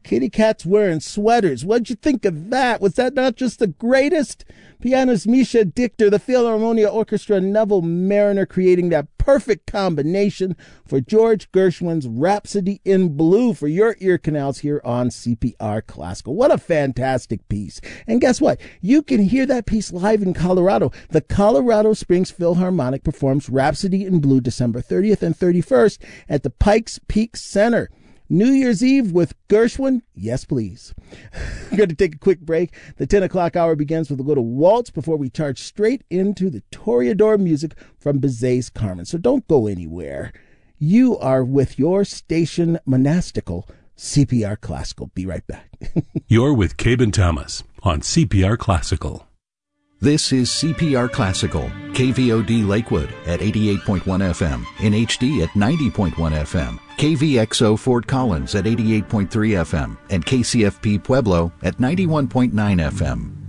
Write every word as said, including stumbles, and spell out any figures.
Kitty cats wearing sweaters. What'd you think of that? Was that not just the greatest? Pianist Misha Dichter, the Philharmonia Orchestra, Neville Mariner creating that perfect combination for George Gershwin's Rhapsody in Blue for your ear canals here on C P R Classical. What a fantastic piece. And guess what? You can hear that piece live in Colorado. The Colorado Springs Philharmonic performs Rhapsody in Blue December thirtieth and thirty-first at the Pikes Peak Center. New Year's Eve with Gershwin? Yes, please. We're going to take a quick break. The ten o'clock hour begins with a little waltz before we charge straight into the Toreador music from Bizet's Carmen. So don't go anywhere. You are with your station monastical, C P R Classical. Be right back. You're with Cabe Thomas on C P R Classical. This is C P R Classical, K V O D Lakewood at eighty-eight point one F M, in H D at ninety point one F M, K V X O Fort Collins at eighty-eight point three F M, and K C F P Pueblo at ninety-one point nine F M.